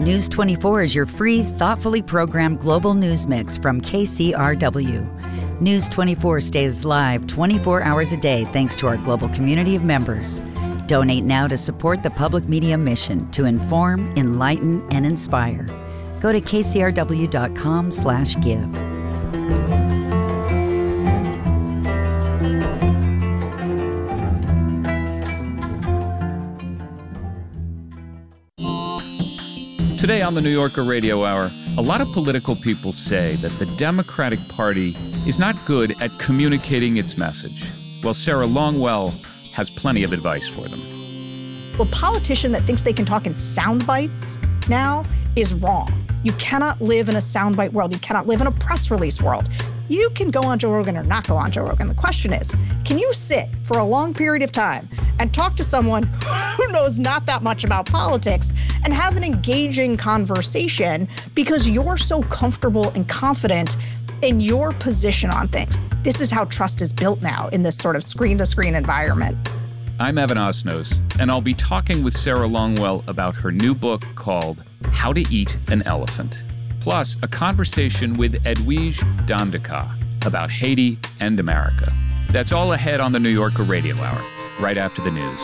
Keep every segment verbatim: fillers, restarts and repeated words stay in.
News twenty-four is your free, thoughtfully programmed global news mix from K C R W. News twenty-four stays live twenty-four hours a day thanks to our global community of members. Donate now to support the public media mission to inform, enlighten, and inspire. Go to kcrw.com slash give. Today on the New Yorker Radio Hour, a lot of political people say that the Democratic Party is not good at communicating its message. Well, Sarah Longwell has plenty of advice for them. A politician that thinks they can talk in sound bites now is wrong. You cannot live in a soundbite world. You cannot live in a press release world. You can go on Joe Rogan or not go on Joe Rogan. The question is, can you sit for a long period of time and talk to someone who knows not that much about politics and have an engaging conversation because you're so comfortable and confident in your position on things? This is how trust is built now in this sort of screen-to-screen environment. I'm Evan Osnos, and I'll be talking with Sarah Longwell about her new book called How to Eat an Elephant. Plus, a conversation with Edwige Dandeca about Haiti and America. That's all ahead on the New Yorker Radio Hour, right after the news.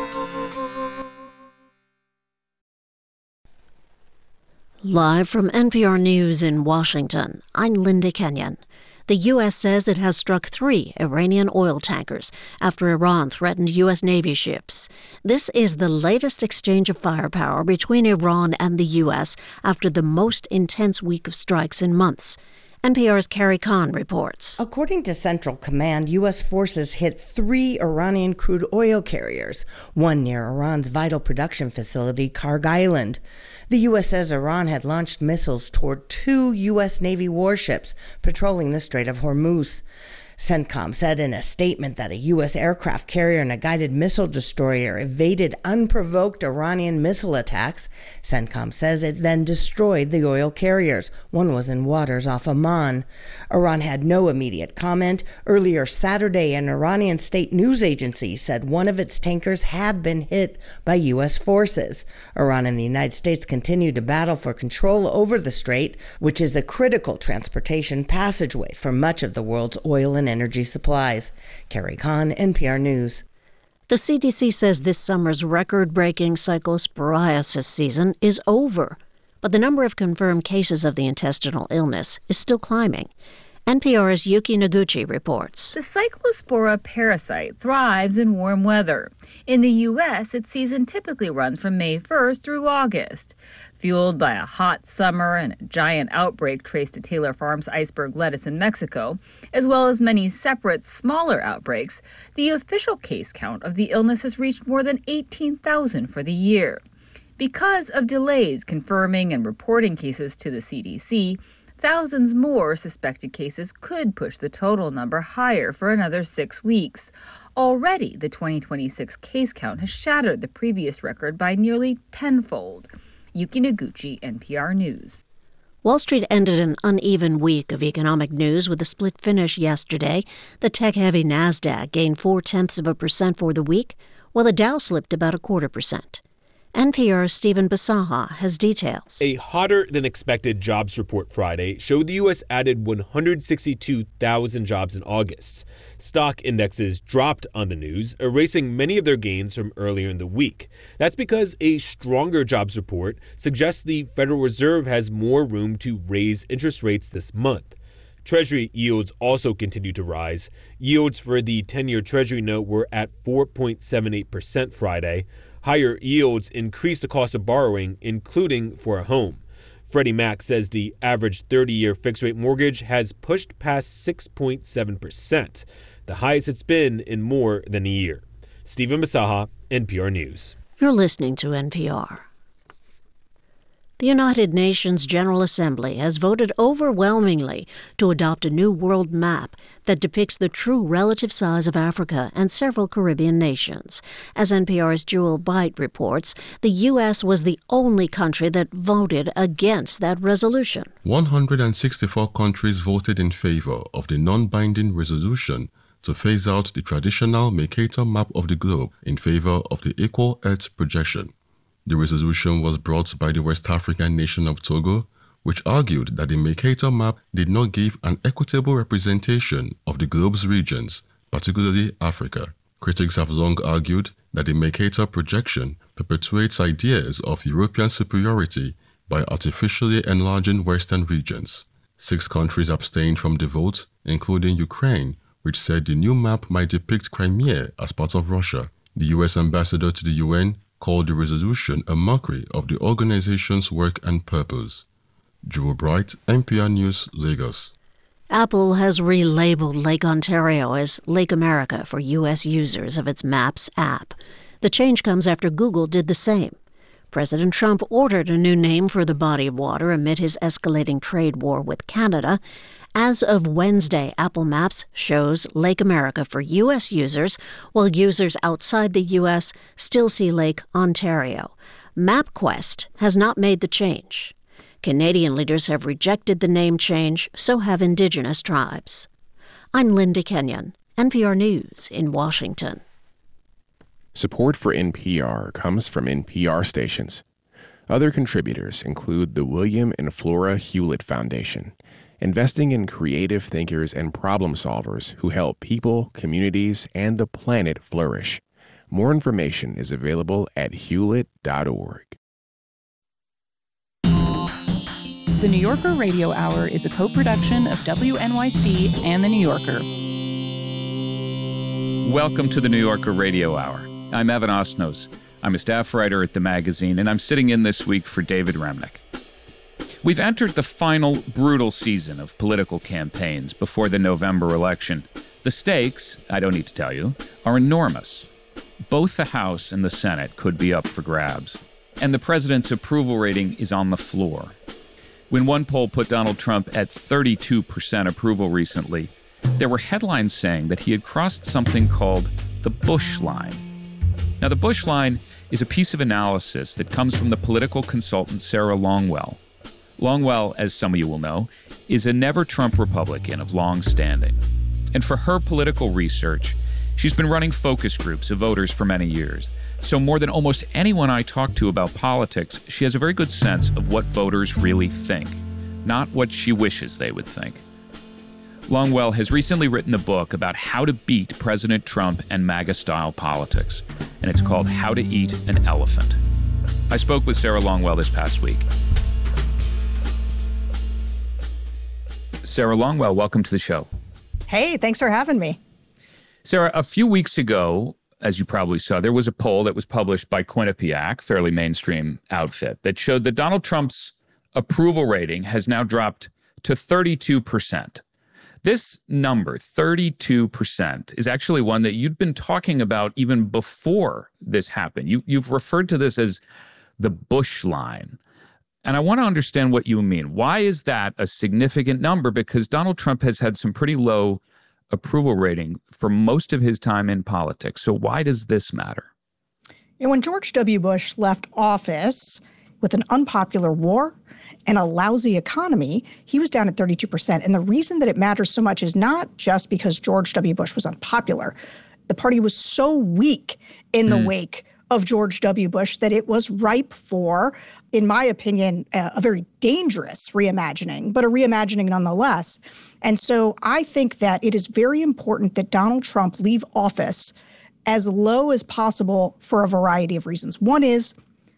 Live from N P R News in Washington, I'm Linda Kenyon. The U S says it has struck three Iranian oil tankers after Iran threatened U S Navy ships. This is the latest exchange of firepower between Iran and the U S after the most intense week of strikes in months. N P R's Carrie Kahn reports. According to Central Command, U S forces hit three Iranian crude oil carriers, one near Iran's vital production facility, Karg Island. The U S says Iran had launched missiles toward two U S Navy warships patrolling the Strait of Hormuz. CENTCOM said in a statement that a U S aircraft carrier and a guided missile destroyer evaded unprovoked Iranian missile attacks. CENTCOM says it then destroyed the oil carriers. One was in waters off Oman. Iran had no immediate comment. Earlier Saturday, an Iranian state news agency said one of its tankers had been hit by U S forces. Iran and the United States continue to battle for control over the strait, which is a critical transportation passageway for much of the world's oil and energy supplies. Carrie Kahn, N P R News. The C D C says this summer's record-breaking cyclosporiasis season is over, but the number of confirmed cases of the intestinal illness is still climbing. N P R's Yuki Noguchi reports. The Cyclospora parasite thrives in warm weather. In the U S, its season typically runs from May first through August. Fueled by a hot summer and a giant outbreak traced to Taylor Farms iceberg lettuce in Mexico, as well as many separate, smaller outbreaks, the official case count of the illness has reached more than eighteen thousand for the year. Because of delays confirming and reporting cases to the C D C, thousands more suspected cases could push the total number higher for another six weeks. Already, the twenty twenty-six case count has shattered the previous record by nearly tenfold. Yuki Noguchi, N P R News. Wall Street ended an uneven week of economic news with a split finish yesterday. The tech-heavy NASDAQ gained four-tenths of a percent for the week, while the Dow slipped about a quarter percent. N P R's Stephen Basaha has details. A hotter-than-expected jobs report Friday showed the U S added one hundred sixty-two thousand jobs in August. Stock indexes dropped on the news, erasing many of their gains from earlier in the week. That's because a stronger jobs report suggests the Federal Reserve has more room to raise interest rates this month. Treasury yields also continue to rise. Yields for the ten-year Treasury note were at four point seven eight percent Friday. Higher yields increase the cost of borrowing, including for a home. Freddie Mac says the average thirty-year fixed-rate mortgage has pushed past six point seven percent, the highest it's been in more than a year. Stephen Basaha, N P R News. You're listening to N P R. The United Nations General Assembly has voted overwhelmingly to adopt a new world map that depicts the true relative size of Africa and several Caribbean nations. As N P R's Jewel Byte reports, the U S was the only country that voted against that resolution. one hundred sixty-four countries voted in favor of the non-binding resolution to phase out the traditional Mercator map of the globe in favor of the Equal Earth projection. The resolution was brought by the West African nation of Togo, which argued that the Mercator map did not give an equitable representation of the globe's regions, particularly Africa. Critics have long argued that the Mercator projection perpetuates ideas of European superiority by artificially enlarging Western regions. Six countries abstained from the vote, including Ukraine, which said the new map might depict Crimea as part of Russia. The U S ambassador to the U N called the resolution a mockery of the organization's work and purpose. Joe Bright, N P R News, Lagos. Apple has relabeled Lake Ontario as Lake America for U S users of its Maps app. The change comes after Google did the same. President Trump ordered a new name for the body of water amid his escalating trade war with Canada. As of Wednesday, Apple Maps shows Lake America for U S users, while users outside the U S still see Lake Ontario. MapQuest has not made the change. Canadian leaders have rejected the name change, so have Indigenous tribes. I'm Linda Kenyon, N P R News in Washington. Support for N P R comes from N P R stations. Other contributors include the William and Flora Hewlett Foundation, investing in creative thinkers and problem solvers who help people, communities, and the planet flourish. More information is available at hewlett dot org. The New Yorker Radio Hour is a co-production of W N Y C and The New Yorker. Welcome to the New Yorker Radio Hour. I'm Evan Osnos. I'm a staff writer at the magazine, and I'm sitting in this week for David Remnick. We've entered the final brutal season of political campaigns before the November election. The stakes, I don't need to tell you, are enormous. Both the House and the Senate could be up for grabs, and the president's approval rating is on the floor. When one poll put Donald Trump at thirty-two percent approval recently, there were headlines saying that he had crossed something called the Bush line. Now, the Bush line is a piece of analysis that comes from the political consultant Sarah Longwell. Longwell, as some of you will know, is a never-Trump Republican of long standing. And for her political research, she's been running focus groups of voters for many years. So more than almost anyone I talk to about politics, she has a very good sense of what voters really think, not what she wishes they would think. Longwell has recently written a book about how to beat President Trump and MAGA-style politics, and it's called How to Eat an Elephant. I spoke with Sarah Longwell this past week. Sarah Longwell, welcome to the show. Hey, thanks for having me. Sarah, a few weeks ago, as you probably saw, there was a poll that was published by Quinnipiac, fairly mainstream outfit, that showed that Donald Trump's approval rating has now dropped to thirty-two percent. This number, thirty-two percent, is actually one that you'd been talking about even before this happened. You, you've referred to this as the Bush line. And I want to understand what you mean. Why is that a significant number? Because Donald Trump has had some pretty low approval rating for most of his time in politics. So why does this matter? And when George W. Bush left office with an unpopular war and a lousy economy, he was down at thirty-two percent. And the reason that it matters so much is not just because George W. Bush was unpopular. The party was so weak in the mm. wake of George W. Bush that it was ripe for, in my opinion, a, a very dangerous reimagining, but a reimagining nonetheless. And so I think that it is very important that Donald Trump leave office as low as possible for a variety of reasons. One is,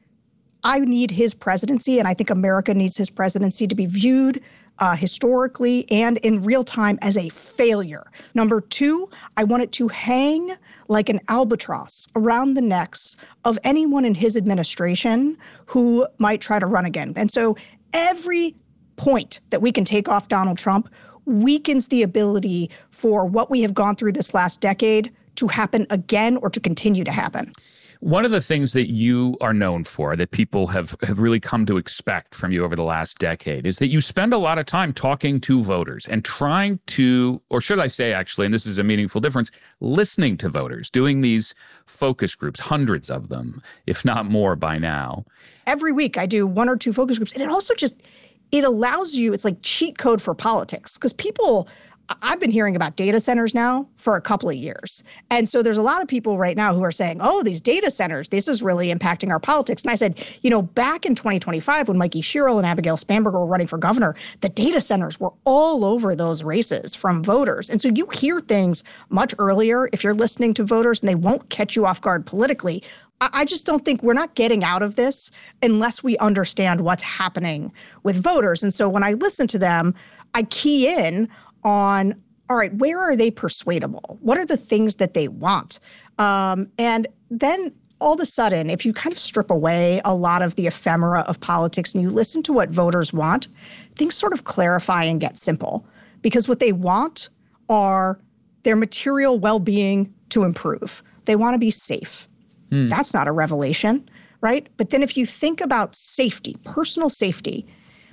I need his presidency, and I think America needs his presidency to be viewed uh, historically and in real time as a failure. Number two, I want it to hang like an albatross around the necks of anyone in his administration who might try to run again. And so every point that we can take off Donald Trump weakens the ability for what we have gone through this last decade to happen again or to continue to happen. One of the things that you are known for, that people have, have really come to expect from you over the last decade, is that you spend a lot of time talking to voters and trying to, or should I say actually, and this is a meaningful difference, listening to voters, doing these focus groups, hundreds of them, if not more by now. Every week I do one or two focus groups, and it also just, it allows you, it's like cheat code for politics, because people I've been hearing about data centers now for a couple of years. And so there's a lot of people right now who are saying, oh, these data centers, this is really impacting our politics. And I said, you know, back in twenty twenty-five, when Mikey Sherrill and Abigail Spanberger were running for governor, the data centers were all over those races from voters. And so you hear things much earlier if you're listening to voters, and they won't catch you off guard politically. I just don't think we're not getting out of this unless we understand what's happening with voters. And so when I listen to them, I key in on, all right, where are they persuadable? What are the things that they want? Um, and then all of a sudden, if you kind of strip away a lot of the ephemera of politics and you listen to what voters want, things sort of clarify and get simple. Because what they want are their material well-being to improve. They want to be safe. Mm. That's not a revelation, right? But then if you think about safety, personal safety,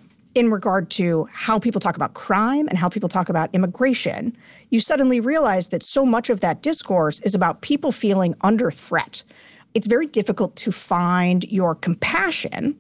in regard to how people talk about crime and how people talk about immigration, you suddenly realize that so much of that discourse is about people feeling under threat. It's very difficult to find your compassion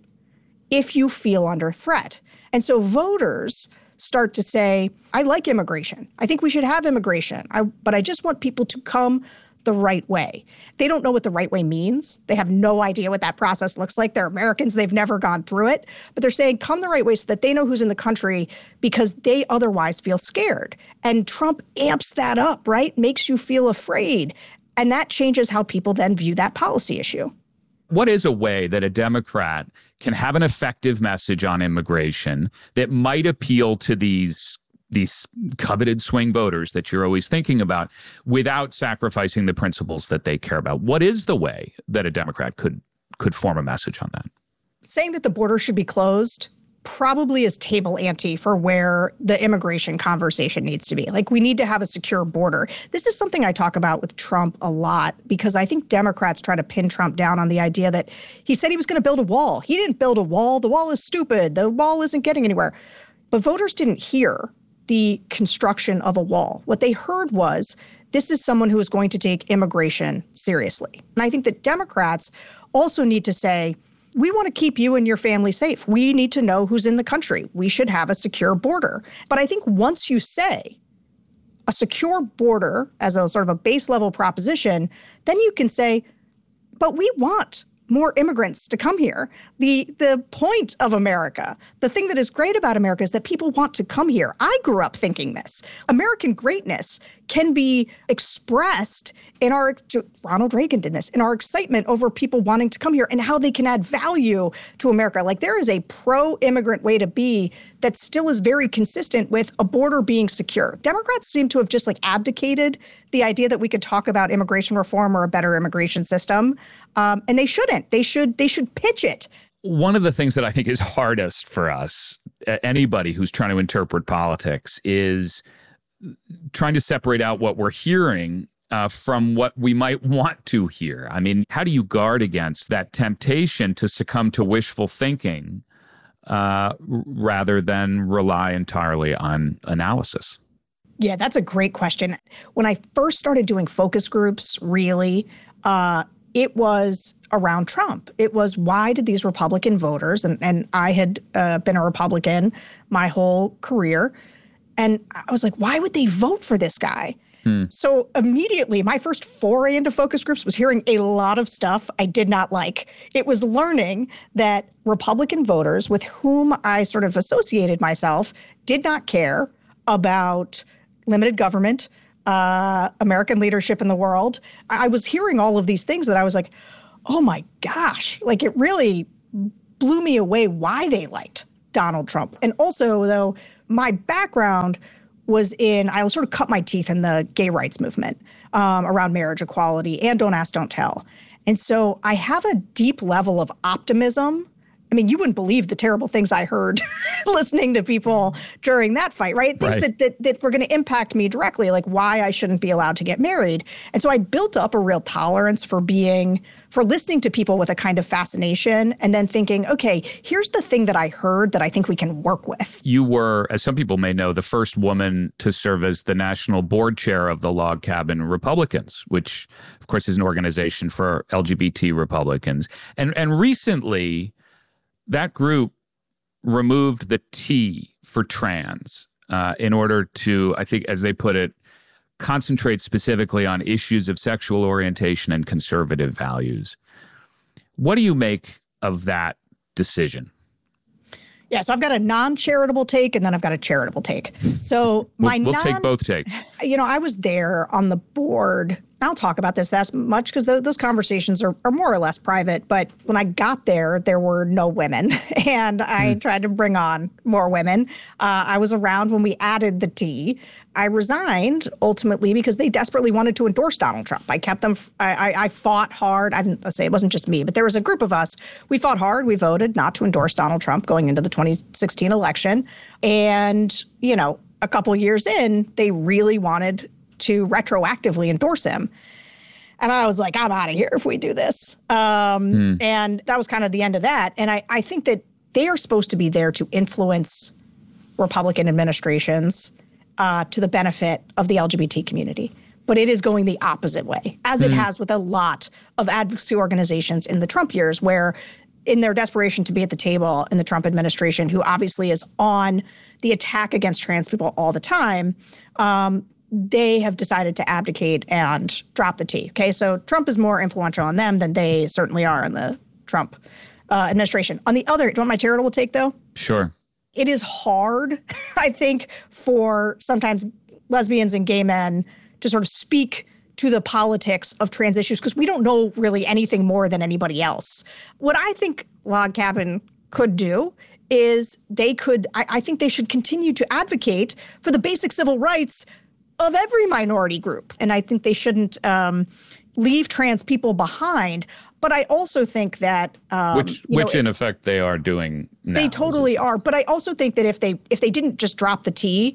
if you feel under threat. And so voters start to say, I like immigration. I think we should have immigration, I, but I just want people to come the right way. They don't know what the right way means. They have no idea what that process looks like. They're Americans. They've never gone through it. But they're saying come the right way so that they know who's in the country because they otherwise feel scared. And Trump amps that up, right? Makes you feel afraid. And that changes how people then view that policy issue. What is a way that a Democrat can have an effective message on immigration that might appeal to these these coveted swing voters that you're always thinking about without sacrificing the principles that they care about? What is the way that a Democrat could could form a message on that? Saying that the border should be closed probably is table ante for where the immigration conversation needs to be. Like, we need to have a secure border. This is something I talk about with Trump a lot because I think Democrats try to pin Trump down on the idea that he said he was going to build a wall. He didn't build a wall. The wall is stupid. The wall isn't getting anywhere. But voters didn't hear the construction of a wall. What they heard was, this is someone who is going to take immigration seriously. And I think that Democrats also need to say, we want to keep you and your family safe. We need to know who's in the country. We should have a secure border. But I think once you say a secure border as a sort of a base level proposition, then you can say, but we want more immigrants to come here. The the point of America, the thing that is great about America is that people want to come here. I grew up thinking this. American greatness can be expressed in our, Ronald Reagan did this, in our excitement over people wanting to come here and how they can add value to America. Like, there is a pro-immigrant way to be that still is very consistent with a border being secure. Democrats seem to have just like abdicated the idea that we could talk about immigration reform or a better immigration system. Um, and they shouldn't. They should, they should pitch it. One of the things that I think is hardest for us, anybody who's trying to interpret politics, is trying to separate out what we're hearing Uh, from what we might want to hear. I mean, how do you guard against that temptation to succumb to wishful thinking uh, rather than rely entirely on analysis? Yeah, that's a great question. When I first started doing focus groups, really, uh, it was around Trump. It was, why did these Republican voters, and, and I had uh, been a Republican my whole career, and I was like, why would they vote for this guy? Hmm. So immediately, my first foray into focus groups was hearing a lot of stuff I did not like. It was learning that Republican voters with whom I sort of associated myself did not care about limited government, uh, American leadership in the world. I was hearing all of these things that I was like, oh my gosh, like it really blew me away why they liked Donald Trump. And also, though, my background was in, I sort of cut my teeth in the gay rights movement um, around marriage equality and Don't Ask, Don't Tell. And so I have a deep level of optimism. I mean, you wouldn't believe the terrible things I heard listening to people during that fight, right? Things right. That, that that were going to impact me directly, like why I shouldn't be allowed to get married. And so I built up a real tolerance for being, for listening to people with a kind of fascination and then thinking, okay, here's the thing that I heard that I think we can work with. You were, as some people may know, the first woman to serve as the national board chair of the Log Cabin Republicans, which, of course, is an organization for L G B T Republicans. And and recently, that group removed the T for trans. uh, in order to, I think, as they put it, concentrate specifically on issues of sexual orientation and conservative values. What do you make of that decision? Yeah, so I've got a non-charitable take and then I've got a charitable take. So my we'll, we'll non, take both takes. You know, I was there on the board. I don't talk about this that much because th- those conversations are, are more or less private. But when I got there, there were no women, and I mm. tried to bring on more women. Uh, I was around when we added the T. I resigned ultimately because they desperately wanted to endorse Donald Trump. I kept them. I, I, I fought hard. I didn't say it wasn't just me, but there was a group of us. We fought hard. We voted not to endorse Donald Trump going into the twenty sixteen election. And, you know, a couple years in, they really wanted to retroactively endorse him. And I was like, I'm out of here if we do this. Um, mm. And that was kind of the end of that. And I, I think that they are supposed to be there to influence Republican administrations uh, to the benefit of the L G B T community. But it is going the opposite way, as mm. it has with a lot of advocacy organizations in the Trump years, where in their desperation to be at the table in the Trump administration, who obviously is on the attack against trans people all the time, um, they have decided to abdicate and drop the T. Okay, so Trump is more influential on them than they certainly are in the Trump uh, administration. On the other, do you want my charitable take, though? Sure. It is hard, I think, for sometimes lesbians and gay men to sort of speak to the politics of trans issues because we don't know really anything more than anybody else. What I think Log Cabin could do is they could, I, I think they should continue to advocate for the basic civil rights of every minority group. And I think they shouldn't um, leave trans people behind. But I also think that um, which, which know, in effect they are doing now. They totally are. But I also think that if they if they didn't just drop the T,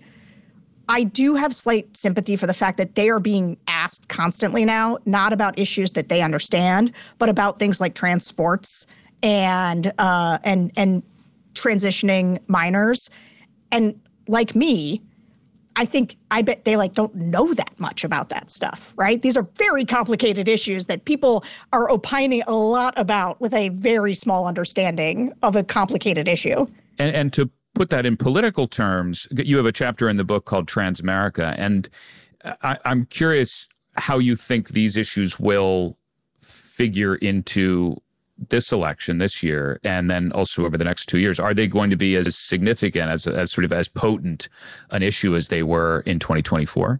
I do have slight sympathy for the fact that they are being asked constantly now, not about issues that they understand, but about things like trans sports and uh, and and transitioning minors. And like me, I think, I bet they like don't know that much about that stuff, right? These are very complicated issues that people are opining a lot about with a very small understanding of a complicated issue. And, and to put that in political terms, you have a chapter in the book called Transamerica, and I, I'm curious how you think these issues will figure into this election this year, and then also over the next two years. Are they going to be as significant, as, as sort of as potent an issue as they were in twenty twenty-four?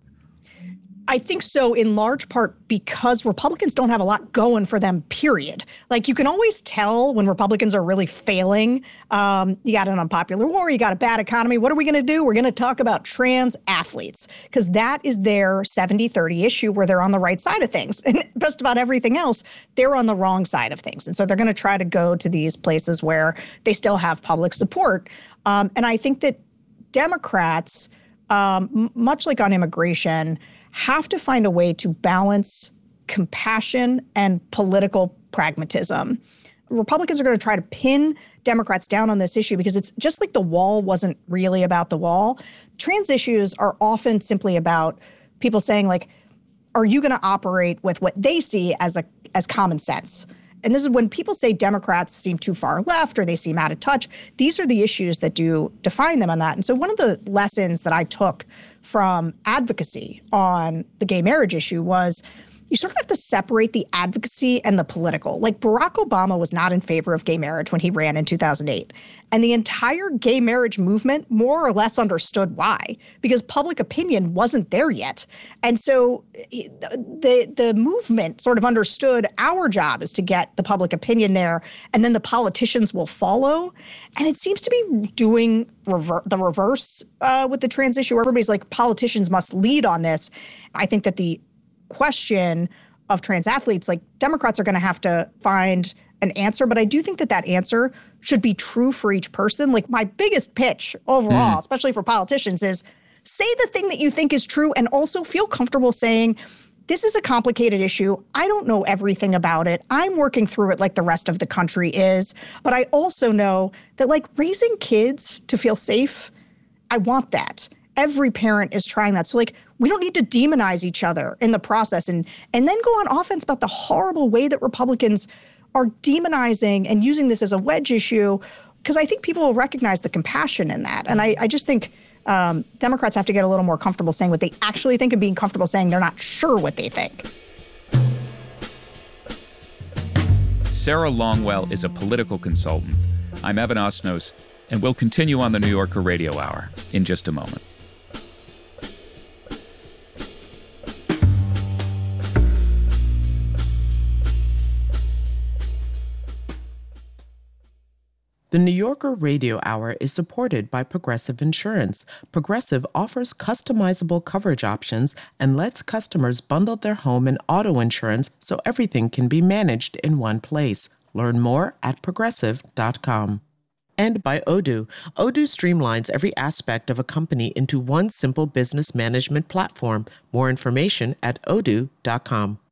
I think so, in large part because Republicans don't have a lot going for them, period. Like, you can always tell when Republicans are really failing. Um, you got an unpopular war, you got a bad economy. What are we going to do? We're going to talk about trans athletes, because that is their seventy thirty issue where they're on the right side of things. And just about everything else, they're on the wrong side of things. And so they're going to try to go to these places where they still have public support. Um, and I think that Democrats, um, much like on immigration, have to find a way to balance compassion and political pragmatism. Republicans are going to try to pin Democrats down on this issue because it's just like the wall wasn't really about the wall. Trans issues are often simply about people saying, like, are you going to operate with what they see as a as common sense? And this is when people say Democrats seem too far left or they seem out of touch. These are the issues that do define them on that. And so one of the lessons that I took from advocacy on the gay marriage issue was you sort of have to separate the advocacy and the political. Like, Barack Obama was not in favor of gay marriage when he ran in two thousand eight. And the entire gay marriage movement more or less understood why, because public opinion wasn't there yet. And so the the movement sort of understood our job is to get the public opinion there, and then the politicians will follow. And it seems to be doing rever- the reverse uh, with the trans issue, where everybody's like, politicians must lead on this. I think that the question of trans athletes, like, Democrats are going to have to find an answer, but I do think that that answer should be true for each person. Like, my biggest pitch overall, mm. especially for politicians, is say the thing that you think is true and also feel comfortable saying, this is a complicated issue. I don't know everything about it. I'm working through it like the rest of the country is. But I also know that, like, raising kids to feel safe, I want that. Every parent is trying that. So, like, we don't need to demonize each other in the process and and then go on offense about the horrible way that Republicans are demonizing and using this as a wedge issue, because I think people will recognize the compassion in that. And I, I just think Um, Democrats have to get a little more comfortable saying what they actually think and being comfortable saying they're not sure what they think. Sarah Longwell is a political consultant. I'm Evan Osnos, and we'll continue on the New Yorker Radio Hour in just a moment. The New Yorker Radio Hour is supported by Progressive Insurance. Progressive offers customizable coverage options and lets customers bundle their home and auto insurance so everything can be managed in one place. Learn more at progressive dot com. And by Odoo. Odoo streamlines every aspect of a company into one simple business management platform. More information at odoo dot com.